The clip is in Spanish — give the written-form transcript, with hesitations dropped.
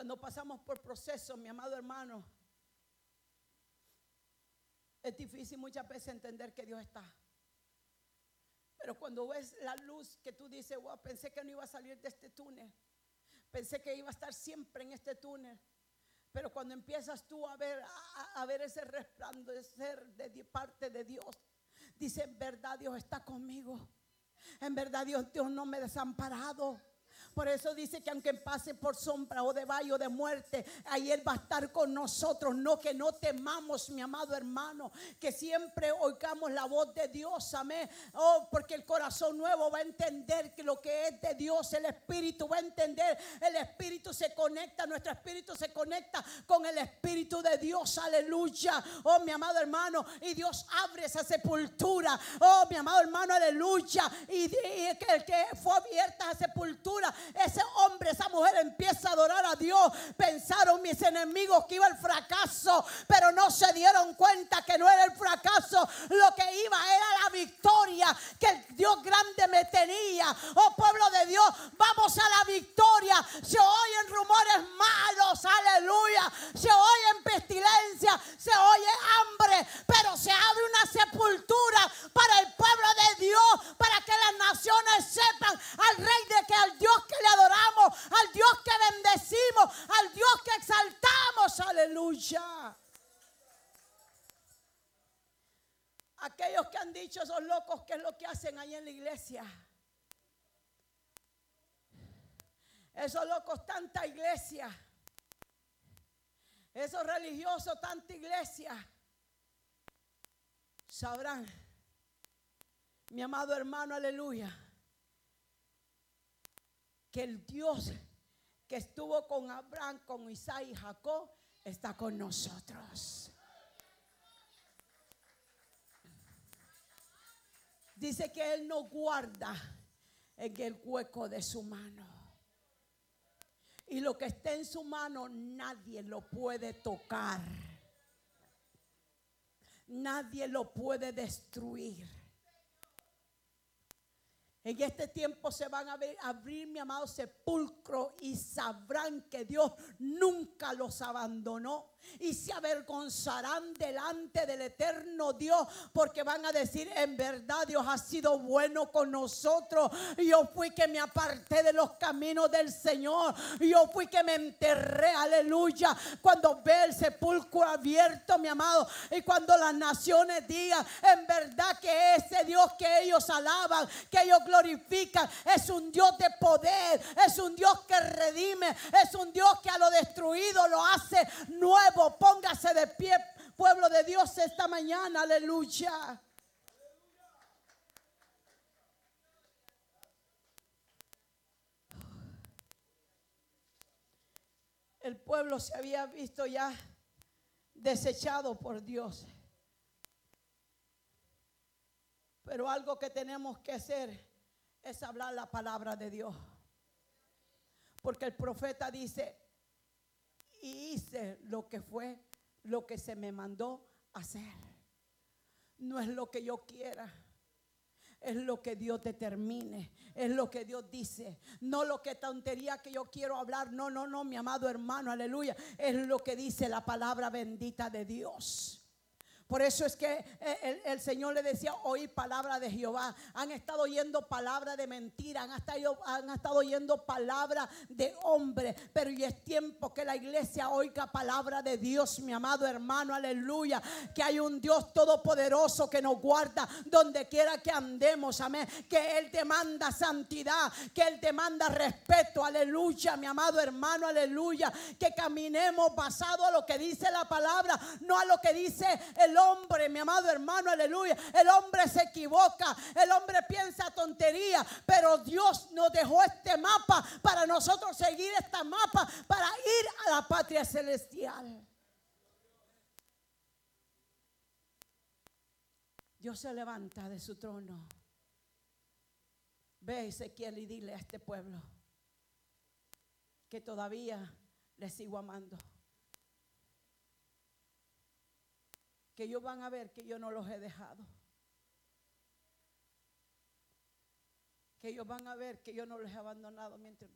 Cuando pasamos por procesos, mi amado hermano, es difícil muchas veces entender que Dios está. Pero cuando ves la luz que tú dices, wow, pensé que no iba a salir de este túnel. Pensé que iba a estar siempre en este túnel. Pero cuando empiezas tú a ver ese resplandecer de parte de Dios, dice, en verdad Dios está conmigo. En verdad Dios no me ha desamparado. Por eso dice que aunque pase por sombra o de valle o de muerte, ahí Él va a estar con nosotros. No que no temamos, mi amado hermano, que siempre oigamos la voz de Dios, amén. Oh, porque el corazón nuevo va a entender que lo que es de Dios, el Espíritu va a entender. El Espíritu se conecta, nuestro Espíritu se conecta con el Espíritu de Dios, aleluya. Oh, mi amado hermano, y Dios abre esa sepultura. Oh, mi amado hermano, aleluya. Y el que fue abierta esa sepultura, ese hombre, esa mujer empieza a adorar a Dios. Pensaron mis enemigos que iba al fracaso, pero no se dieron cuenta que no era el fracaso, lo que iba era la victoria que el Dios grande me tenía. Oh, pueblo de Dios, vamos a la victoria. Se oyen rumores malos, aleluya, se oyen pestilencia, se oye hambre, pero se abre una sepultura para el pueblo de Dios, para que las naciones sepan al Rey de que al Dios que le adoramos, al Dios que bendecimos, al Dios que exaltamos, aleluya. Aquellos que han dicho esos locos, ¿qué es lo que hacen ahí en la iglesia? Esos locos, tanta iglesia. Esos religiosos, tanta iglesia. Sabrán, mi amado hermano, aleluya, que el Dios que estuvo con Abraham, con Isaac y Jacob, está con nosotros. Dice que Él nos guarda en el hueco de su mano. Y lo que esté en su mano, nadie lo puede tocar. Nadie lo puede destruir. En este tiempo se van a abrir, mi amado, sepulcro, y sabrán que Dios nunca los abandonó. Y se avergonzarán delante del eterno Dios, porque van a decir, en verdad Dios ha sido bueno con nosotros. Yo fui que me aparté de los caminos del Señor. Yo fui que me enterré, aleluya. Cuando ve el sepulcro abierto, mi amado, y cuando las naciones digan, en verdad que ese Dios que ellos alaban, que ellos glorifican, es un Dios de poder, es un Dios que redime, es un Dios que a lo destruido lo hace nuevo. Póngase de pie, pueblo de Dios, esta mañana, aleluya. El pueblo se había visto ya desechado por Dios. Pero algo que tenemos que hacer es hablar la palabra de Dios. Porque el profeta dice, y hice lo que fue, lo que se me mandó hacer. No es lo que yo quiera, es lo que Dios determine, es lo que Dios dice. No lo que tontería que yo quiero hablar, no, mi amado hermano, aleluya. Es lo que dice la palabra bendita de Dios. Por eso es que el Señor le decía, oí palabra de Jehová. Han estado oyendo palabra de mentira, han estado oyendo palabra de hombre. Pero ya es tiempo que la iglesia oiga palabra de Dios, mi amado hermano, aleluya. Que hay un Dios todopoderoso que nos guarda donde quiera que andemos, amén. Que Él demanda santidad, que Él demanda respeto, aleluya, mi amado hermano, aleluya. Que caminemos basado a lo que dice la palabra, no a lo que dice el hombre, mi amado hermano, aleluya. El hombre se equivoca, el hombre piensa tontería, pero Dios nos dejó este mapa para nosotros seguir este mapa para ir a la patria celestial. Dios se levanta de su trono. Ve, Ezequiel, y dile a este pueblo que todavía le sigo amando. Que ellos van a ver que yo no los he dejado. Que ellos van a ver que yo no los he abandonado mientras